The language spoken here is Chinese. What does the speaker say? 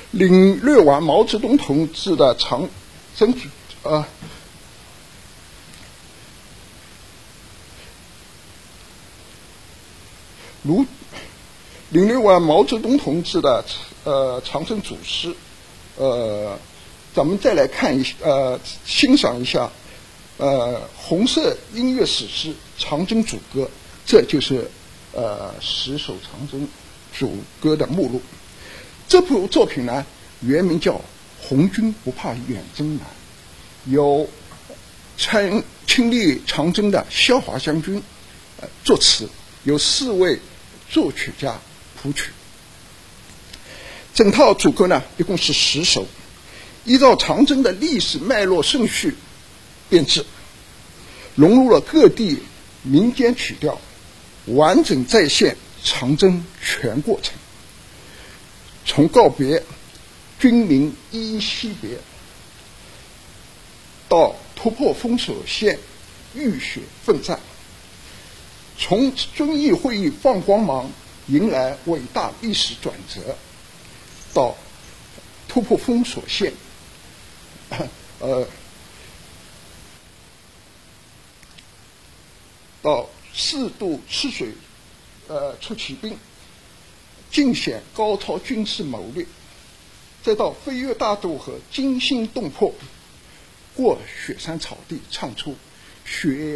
领略完毛泽东同志的长征领略完毛泽东同志的长征组诗，咱们再来看欣赏一下红色音乐史诗《长征组歌》，这就是10首长征组歌的目录。这部作品呢，原名叫《红军不怕远征难》，由亲历长征的萧华将军作词，由4位作曲家谱曲。整套组歌呢，一共是10首，依照长征的历史脉络顺序编制，融入了各地民间曲调，完整再现长征全过程，从告别军民依依惜别，到突破封锁线浴血奋战，从遵义会议放光芒迎来伟大历史转折，到突破封锁线到4渡赤水出奇兵，尽显高超军事谋略，再到飞越大渡河惊心动魄，过雪山草地唱出雪